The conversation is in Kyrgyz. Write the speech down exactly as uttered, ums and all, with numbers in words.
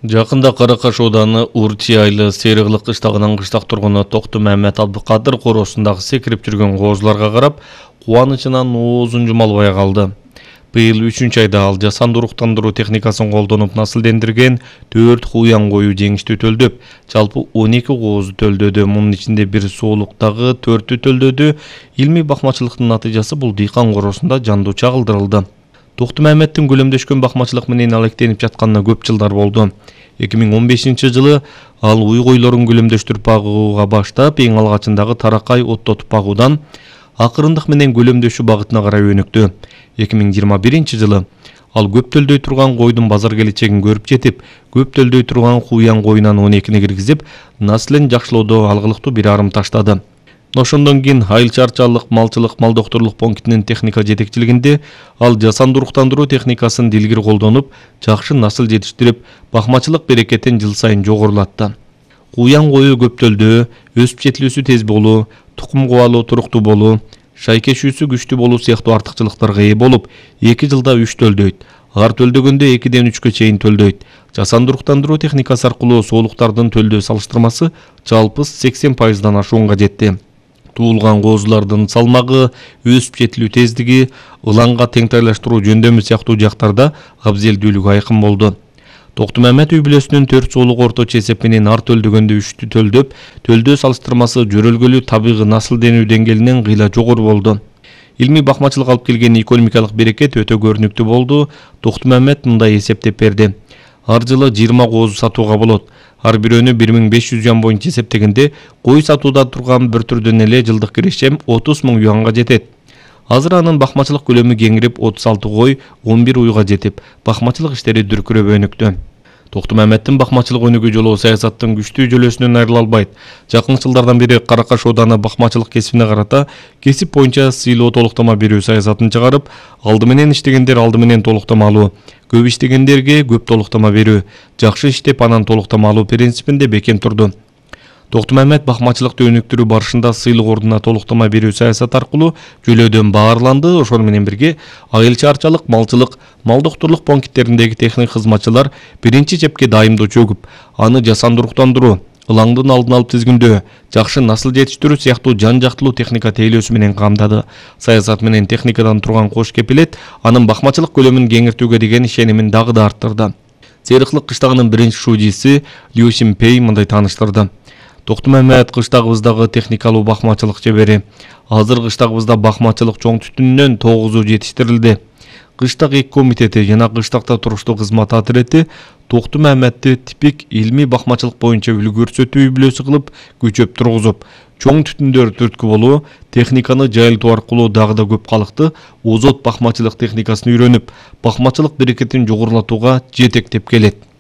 Жакында Каракаш ауданы Урчи айылы Сериглык кыштагынын кыштак тургуну Токту Мамет Абдыкадыр коросундагы секирип жүргөн коозуларга карап, кубанычынан оозун жума албай калды. Быйыл үчүнчү айда ал жасанды уруктандыруу техникасын колдонуп насылдендирген төрт куян кою жеңиштүү төлдөп, жалпы он эки коозу төлдөдү. Мунун ичинде бир соолуктагы төртү төлдөдү. Илмий бакмачылыктын натыйжасы бул дыйкан коросунда жандуу чагылдырылды. Токту Маметтин көлөмдөшкөн бакмачылык менен алектенип жатканына көп жылдар болду. эки миң он бешинчи жылы ал уй койлорун көлөмдөштүрүп багууга баштап, эң алгачындагы таракай оттотуп багуудан акырындык менен көлөмдөшүү багытына карай өнүктү. эки миң жыйырма биринчи жылы ал көп төлдөй турган койдун базар келечегин көрүп жетип, көп төлдөй турган куян коюнан он экини киргизип, наслын жакшылоодо алгылыктуу бир арым таштады. Ошондон кийин Айыл чарчалык малчылык мал доктурлук пунктинин техника жетекчилигинде ал жасанды уруктандыруу техникасын дилгир колдонуп, жакшы насыл жетиштирип, бакмачылык берекетин жыл сайын жогорулатты. Куян кою көп төлдөө, өсүп жетилүүсү тез болуу, тукум кубалуу туруктуу болуу, шайкешүүсү күчтүү болуу сыяктуу артыкчылыктарга ээ болуп, эки жылда үч төлдөйт. Ар төлдөгөндө экиден үчкө чейин төлдөйт. Жасанды уруктандыруу техникасы аркылуу соолуктардын төлдөө салыштырмасы жалпы сексен пайыздан ашуунга жетти. Туулган коозулардын салмагы, өсүп жетилүү тездиги, ылаңга теңтайлаштыруу жөндөмү сыяктуу жактарда абзелдүүлүгү айкын болду. Токту Мамет үй бүлөсүнүн төрт соолук орточо эсеп менен ар төлдөгөндө үчтү төлдөп, төлдөө салыштырмасы жөрөлгөлүү табигый насылденүү деңгээлинен кыйла жогору болду. Илмий бакмачылык алып келген экономикалык берекет өтө көрүнүктүү болду. Токту Мамет мындай эсептеп берди. Ар жылы жыйырма кооз сатууга болот. Ар бирөөнү бир миң беш жүз юан боюнча эсептегенде, кой сатууда турган бір түрдөн эле жылдык киришем отуз миң юанга жетет. Азыр анын бакмачылык көлөмү кеңирип, отуз алты кой, он бир уйга жетип, бакмачылык иштери дүркүрөп өнүктү. Токту Маметтин бакмачылык өнүгүү жолу саясаттын күчтүү жөлөсүнөн айрыла албайт. Жакын жылдардан бери Каракаш ауданы бакмачылык кесибине карата кесип боюнча сыйлоо толуктама берүү саясатын чыгарып, алды менен иштегендер алды менен толуктама алуу, көп иштегендерге көп толуктама берүү, жакшы иштеп анан толуктама алуу принципинде бекем турду. Токту Мамет бакмачылыкты өнүктүрүү барышында сыйлык ордуна толуктама берүү саясат аркылуу жөлөөдөн баарланды. Ошону менен бирге айыл чарчалык, малчылык, мал доктурлук пункттериндеги техник кызматчылар биринчи чепке дайымдоо чөгүп, аны жасанды уруктандыруу, ылаңдын алдын алып тизгиндөө, жакшы насыл жетиштирүү сыяктуу жан жактылуу техника тейлөөсү менен камдады. Саясат менен техникадан турган кош кепилет анын бакмачылык көлөмүн кеңиртүүгө деген ишенимин дагы да арттырды. Сериглык кыштагынын биринчи шуудиси Лю Синпей мындай тааныштырды. Токту Мамет кыштагыбыздагы техникалуу бакмачылык чебери. Азыр кыштагыбызда бакмачылык чоң түтүнүнөн тогузу жетиштирилди. Кыштак эки комитети жана кыштакта туруштуу кызмат атирети Токту Маметти типик илмий бакмачылык боюнча үлгү көрсөтүү үй бүлөсү кылып күчөп тургузуп, чоң түтүндөр түрткү болуу, техниканы жайылтуу аркылуу дагы да көп калыкты озот бакмачылык техникасын үйрөнүп, бакмачылык берекетин жогорулатууга жетектеп келет.